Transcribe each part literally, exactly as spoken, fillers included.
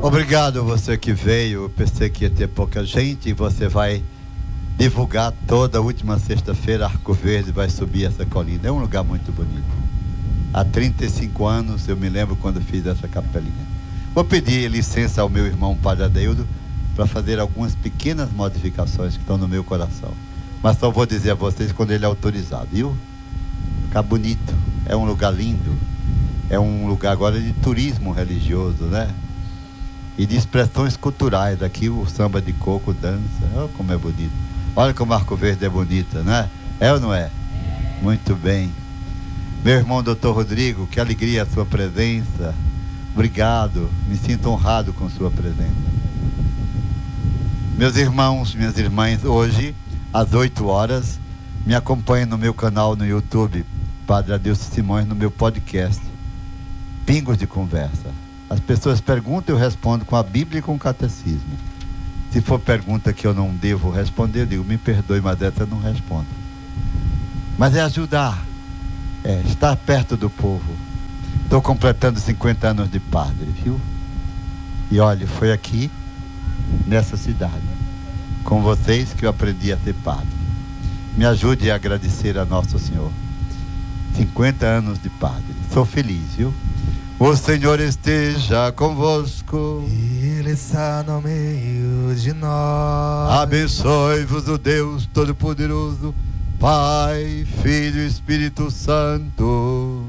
Obrigado você que veio. Eu pensei que ia ter pouca gente e você vai divulgar toda a última sexta-feira. Arco Verde vai subir essa colina. É um lugar muito bonito. Há trinta e cinco anos eu me lembro quando fiz essa capelinha. Vou pedir licença ao meu irmão Padre Adeildo para fazer algumas pequenas modificações que estão no meu coração. Mas só vou dizer a vocês quando ele autorizar, viu? Ficar bonito. É um lugar lindo. É um lugar agora de turismo religioso, né? E de expressões culturais. Aqui o samba de coco, dança. Olha como é bonito. Olha como Arco Verde é bonita, né? É ou não é? Muito bem. Meu irmão doutor Rodrigo, que alegria a sua presença. Obrigado. Me sinto honrado com sua presença. Meus irmãos, minhas irmãs, hoje, às oito horas, me acompanhem no meu canal no YouTube, Padre Adilson Simões, no meu podcast, Pingos de Conversa. As pessoas perguntam, eu respondo com a Bíblia e com o Catecismo. Se for pergunta que eu não devo responder, eu digo, me perdoe, mas essa eu não respondo. Mas é ajudar, é estar perto do povo. Estou completando cinquenta anos de padre, viu? E olha, foi aqui, nessa cidade, com vocês que eu aprendi a ser padre. Me ajude a agradecer a Nosso Senhor. cinquenta anos de padre. Sou feliz, viu? O Senhor esteja convosco. Ele está no meio de nós. Abençoe-vos o Deus Todo-Poderoso, Pai, Filho e Espírito Santo.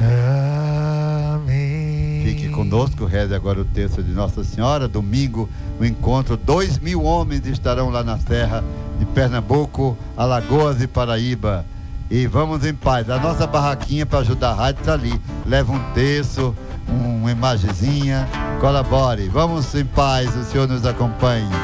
Amém. Fique conosco, reze agora o texto de Nossa Senhora. Domingo, o encontro, dois mil homens estarão lá na Serra de Pernambuco, Alagoas e Paraíba. E vamos em paz. A nossa barraquinha para ajudar a rádio está ali. Leva um terço, uma imagenzinha, colabore. Vamos em paz, o Senhor nos acompanhe.